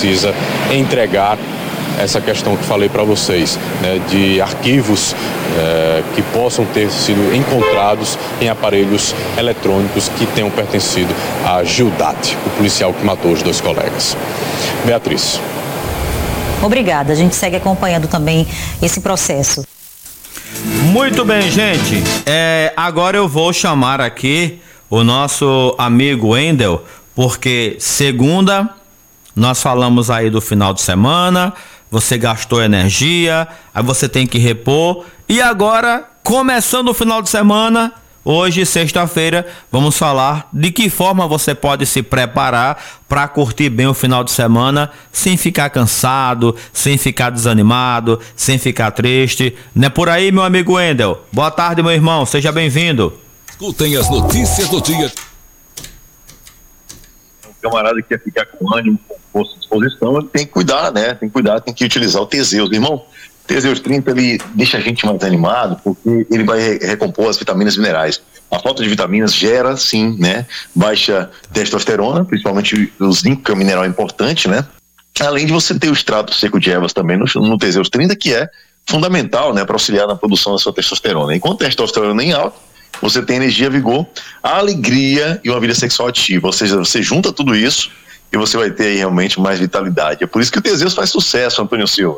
precisa entregar essa questão que falei para vocês, né, de arquivos que possam ter sido encontrados em aparelhos eletrônicos que tenham pertencido a Gildate, o policial que matou os 2 colegas. Beatriz. Obrigada. A gente segue acompanhando também esse processo. Muito bem, gente. Agora eu vou chamar aqui o nosso amigo Wendel, porque segunda nós falamos aí do final de semana, você gastou energia, aí você tem que repor. E agora, começando o final de semana, hoje, sexta-feira, vamos falar de que forma você pode se preparar para curtir bem o final de semana sem ficar cansado, sem ficar desanimado, sem ficar triste. Não é por aí, meu amigo Wendel? Boa tarde, meu irmão, seja bem-vindo. Escutem as notícias do dia. O camarada que quer ficar com ânimo, com força de disposição, ele tem que cuidar, né? Tem que cuidar, tem que utilizar o Teseus. Irmão, Teseus 30, ele deixa a gente mais animado porque ele vai recompor as vitaminas e minerais. A falta de vitaminas gera, sim, né, baixa testosterona, principalmente o zinco, que é um mineral importante, né? Além de você ter o extrato seco de ervas também no Teseus 30, que é fundamental, né, para auxiliar na produção da sua testosterona. Enquanto a testosterona é em alta, você tem energia, vigor, alegria e uma vida sexual ativa. Ou seja, você junta tudo isso e você vai ter aí realmente mais vitalidade. É por isso que o Teseus faz sucesso, Antônio Silva.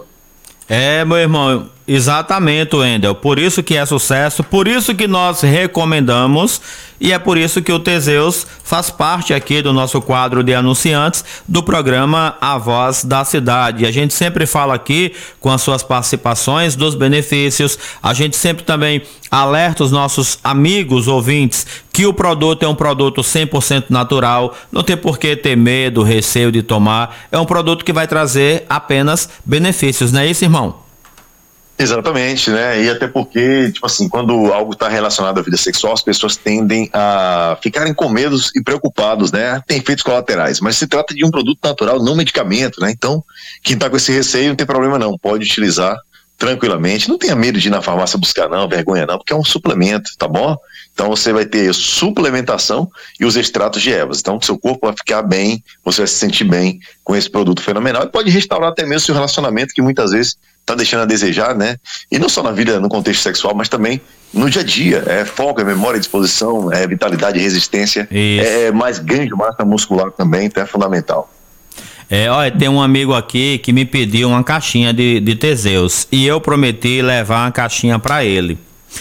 Meu irmão, exatamente, Wendel. Por isso que é sucesso, por isso que nós recomendamos, e é por isso que o Teseus faz parte aqui do nosso quadro de anunciantes do programa A Voz da Cidade. A gente sempre fala aqui com as suas participações dos benefícios, a gente sempre também alerta os nossos amigos ouvintes que o produto é um produto 100% natural, não tem por que ter medo, receio de tomar, é um produto que vai trazer apenas benefícios, não é isso, irmão? Exatamente, né? E até porque, tipo assim, quando algo está relacionado à vida sexual, as pessoas tendem a ficarem com medo e preocupados, né? Tem efeitos colaterais, mas se trata de um produto natural, não medicamento, né? Então, quem está com esse receio não tem problema não, pode utilizar tranquilamente. Não tenha medo de ir na farmácia buscar não, vergonha não, porque é um suplemento, tá bom? Então você vai ter suplementação e os extratos de ervas. Então seu corpo vai ficar bem, você vai se sentir bem com esse produto fenomenal e pode restaurar até mesmo seu relacionamento, que muitas vezes tá deixando a desejar, né? E não só na vida, no contexto sexual, mas também no dia a dia. É foco, é memória, disposição, é vitalidade, resistência, é mais ganho de massa muscular também, então é fundamental. Olha, tem um amigo aqui que me pediu uma caixinha de Teseus e eu prometi levar uma caixinha para ele.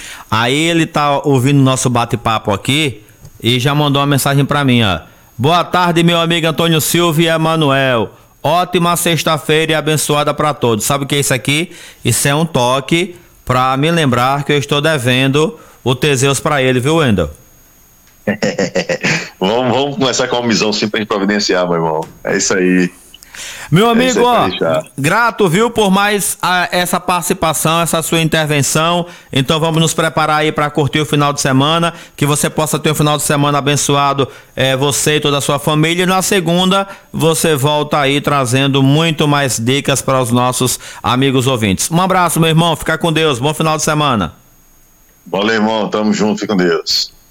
Aí ele tá ouvindo nosso bate-papo aqui e já mandou uma mensagem para mim, ó. Boa tarde, meu amigo Antônio Silva e Emanuel. Ótima sexta-feira e abençoada para todos. Sabe o que é isso aqui? Isso é um toque para me lembrar que eu estou devendo o Teseus para ele, viu, Wendel? Vamos começar com uma missão sim pra gente providenciar, meu irmão. É isso aí. Meu amigo, grato, viu, por mais essa participação, essa sua intervenção. Então vamos nos preparar aí para curtir o final de semana, que você possa ter um final de semana abençoado, você e toda a sua família. E na segunda você volta aí trazendo muito mais dicas para os nossos amigos ouvintes. Um abraço, meu irmão, fica com Deus, bom final de semana. Valeu, irmão, tamo junto, fica com Deus.